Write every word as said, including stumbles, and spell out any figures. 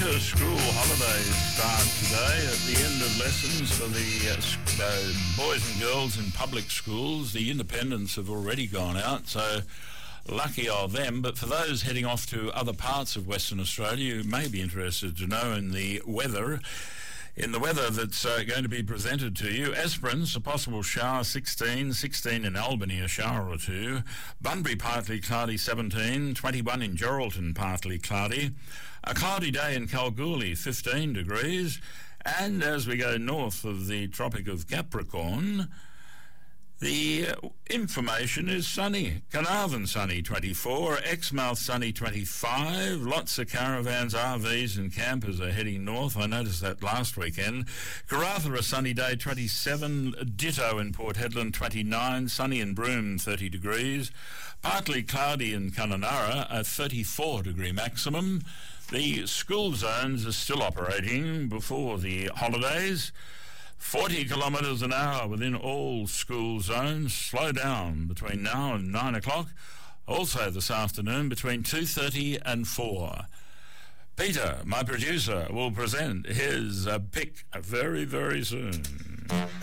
winter school holidays start today at the end of lessons for the uh, sc- uh, boys and girls in public schools. The independents have already gone out, so lucky of them. But for those heading off to other parts of Western Australia, you may be interested to know in the weather. In the weather that's uh, going to be presented to you, Esperance, a possible shower, sixteen, sixteen in Albany, a shower or two. Bunbury, partly cloudy, seventeen, twenty-one in Geraldton, partly cloudy. A cloudy day in Kalgoorlie, fifteen degrees. And as we go north of the Tropic of Capricorn, the uh, information is sunny. Carnarvon sunny, twenty-four. Exmouth sunny, twenty-five. Lots of caravans, R Vs and campers are heading north. I noticed that last weekend. Karratha, a sunny day, twenty-seven. Ditto in Port Hedland, twenty-nine. Sunny in Broome, thirty degrees. Partly cloudy in Kununurra, a thirty-four degree maximum. The school zones are still operating before the holidays. forty kilometres an hour within all school zones. Slow down between now and nine o'clock. Also this afternoon between two thirty and four. Peter, my producer, will present his uh, pick very, very soon.